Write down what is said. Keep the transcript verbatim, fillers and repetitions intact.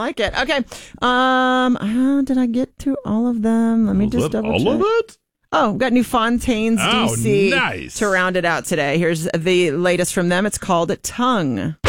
like it. Okay. Um, uh, did I get to all of them? Let me Was just that double all check. of it? Oh, we've got New Fontaine's Oh, D C nice. to round it out today. Here's the latest from them. It's called Tongue.